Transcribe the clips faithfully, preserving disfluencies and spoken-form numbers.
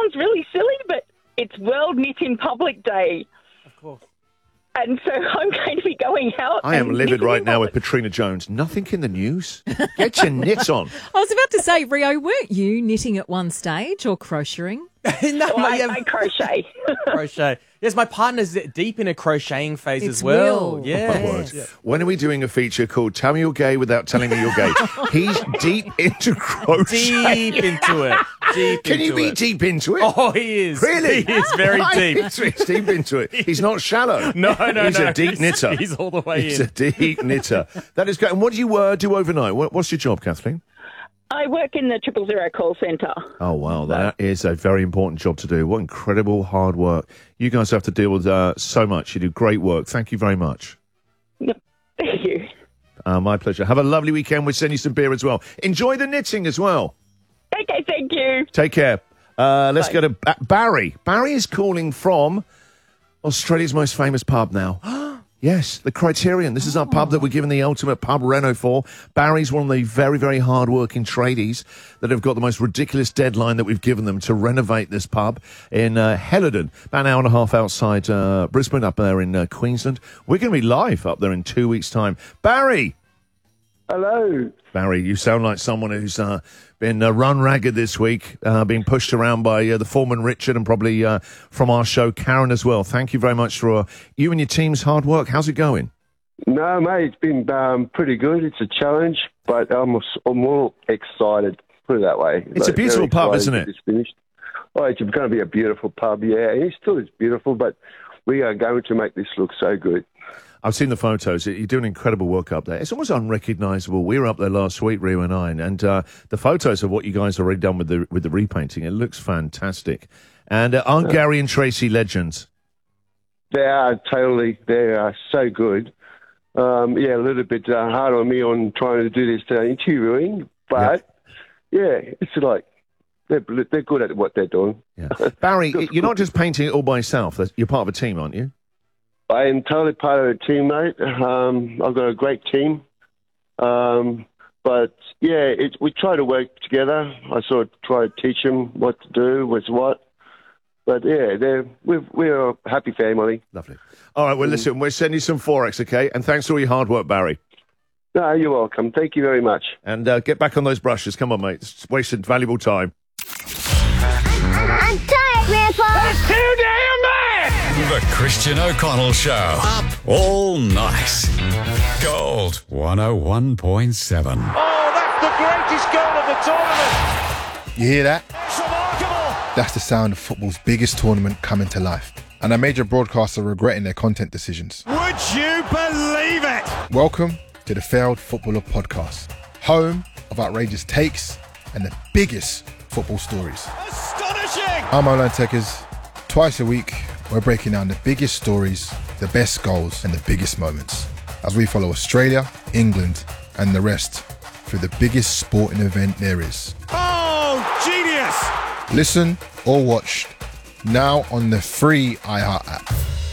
sounds really silly, but it's World Knit in Public Day. Of course. And so I'm going to be going out. I am and livid knitting right in now public. with Katrina Jones. Nothing in the news. Get your knits on. I was about to say, Rio, weren't you knitting at one stage or crocheting? no, Well, my, I, yeah, I crochet. crochet. Yes, my partner's deep in a crocheting phase It's as well. Will. Yeah. My word. When are we doing a feature called Tell Me You're Gay Without Telling Me You're Gay? He's deep into crochet. Deep into it. Deep Can into you be it. deep into it? Oh, he is. Really? He is very deep. He's, he's deep into it. He's not shallow. No, no, He's no. a deep He's- knitter. he's all the way He's in. a deep knitter. That is great. And what do you uh, do overnight? What, what's your job, Kathleen? I work in the Triple Zero call centre. Oh, wow. That is a very important job to do. What incredible hard work. You guys have to deal with uh, so much. You do great work. Thank you very much. Yep. Thank you. Uh, my pleasure. Have a lovely weekend. We'll send you some beer as well. Enjoy the knitting as well. Okay, thank you. Take care. Uh, let's Bye. go to ba- Barry. Barry is calling from Australia's most famous pub now. Yes, the Criterion. This is our pub that we're giving the ultimate pub reno for. Barry's one of the very, very hard-working tradies that have got the most ridiculous deadline that we've given them to renovate this pub in uh, Helidon, about an hour and a half outside uh, Brisbane, up there in uh, Queensland. We're going to be live up there in two weeks' time. Barry! Hello. Barry, you sound like someone who's uh, been uh, run ragged this week, uh, being pushed around by uh, the foreman Richard and probably uh, from our show Karen as well. Thank you very much for uh, you and your team's hard work. How's it going? No, mate, it's been um, pretty good. It's a challenge, but I'm, I'm more excited, put it that way. It's a Like, beautiful very pub, excited isn't to it? get this finished. Oh, it's going to be a beautiful pub, yeah. It still is beautiful, but we are going to make this look so good. I've seen the photos. You're doing incredible work up there. It's almost unrecognisable. We were up there last week, Rio and I, and uh, the photos of what you guys have already done with the with the repainting, it looks fantastic. And uh, aren't Gary and Tracy legends? They are totally, they are so good. Um, yeah, a little bit uh, hard on me on trying to do this uh, interviewing, but yeah, it's like they're, they're good at what they're doing. Yeah. Barry, you're not just painting it all by yourself. You're part of a team, aren't you? I am totally part of a team, mate. Um, I've got a great team. Um, but, yeah, it, we try to work together. I sort of try to teach them what to do, what's what. But, yeah, they're, we're, we're a happy family. Lovely. All right, well, listen, we'll send you some Forex, okay? And thanks for all your hard work, Barry. No, you're welcome. Thank you very much. And uh, get back on those brushes. Come on, mate. It's wasted valuable time. I'm tired, Grandpa. That's too damn bad! The Christian O'Connell Show. Up all night. Gold one oh one point seven. Oh, that's the greatest goal of the tournament. You hear that? It's remarkable. That's the sound of football's biggest tournament coming to life. And a major broadcaster regretting their content decisions. Would you believe it? Welcome to the Failed Footballer Podcast, home of outrageous takes and the biggest football stories. Astonishing. I'm Olan Tekers. Twice a week, we're breaking down the biggest stories, the best goals, and the biggest moments as we follow Australia, England, and the rest through the biggest sporting event there is. Oh, genius. Listen or watch now on the free iHeart app.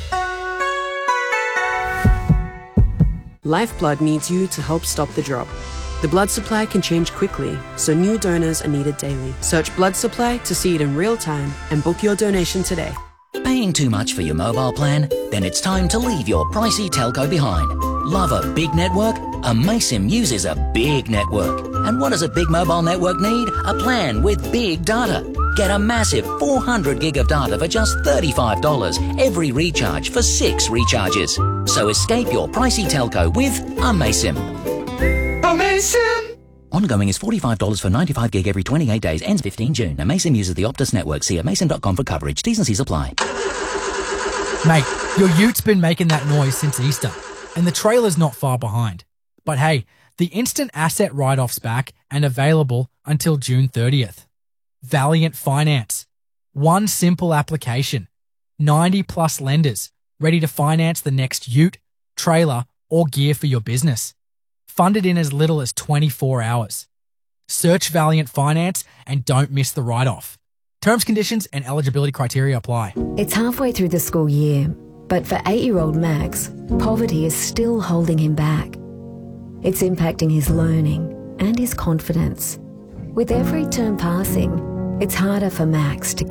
Lifeblood needs you to help stop the drop. The blood supply can change quickly, so new donors are needed daily. Search blood supply to see it in real time and book your donation today. Paying too much for your mobile plan? Then it's time to leave your pricey telco behind. Love a big network? Amaysim uses a big network. And what does a big mobile network need? A plan with big data. Get a massive four hundred gig of data for just thirty-five dollars every recharge for six recharges. So escape your pricey telco with Amaysim. Amazing. Ongoing is forty-five dollars for ninety-five gig every twenty-eight days. Ends fifteenth June. Amaysim uses the Optus network. See amaysim dot com for coverage. T's and C's apply. Mate, your ute's been making that noise since Easter, and the trailer's not far behind. But hey, the instant asset write-off's back and available until June thirtieth. Valiant Finance. One simple application. ninety plus lenders ready to finance the next ute, trailer, or gear for your business. Funded in as little as twenty-four hours. Search Valiant Finance and don't miss the write-off. Terms, conditions, and eligibility criteria apply. It's halfway through the school year, but for eight-year-old Max, poverty is still holding him back. It's impacting his learning and his confidence. With every term passing, it's harder for Max to